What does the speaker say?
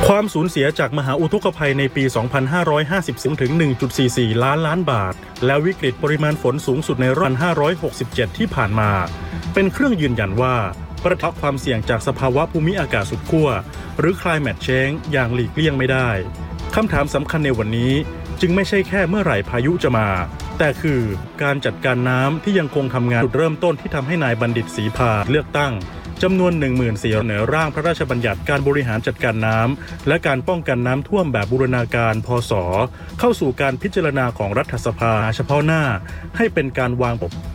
ความสูญเสียจากมหาอุทกภัยในปี 2550 ถึง 1.44 ล้านบาทและวิกฤตปริมาณฝนสูงสุดในรอบ 567 ที่ผ่านมาเป็นเครื่องยืนยันว่าประเทศความเสี่ยงจากสภาวะภูมิอากาศสุดขั้วหรือ climate change อย่างหลีกเลี่ยงไม่ได้คำถามสำคัญในวันนี้จึงไม่ใช่แค่เมื่อไหร่พายุจะมาแต่คือการจัดการน้ำที่ยังคงทำงานจุดเริ่มต้นที่ทำให้นายบัณฑิตศรีพาเลือกตั้งจำนวน 10,000 เสียงเหนือร่างพระราชบัญญัติการบริหารจัดการน้ำและการป้องกันน้ำท่วมแบบบูรณาการพ.ศ.เข้าสู่การพิจารณาของรัฐสภาเฉพาะหน้าให้เป็นการวาง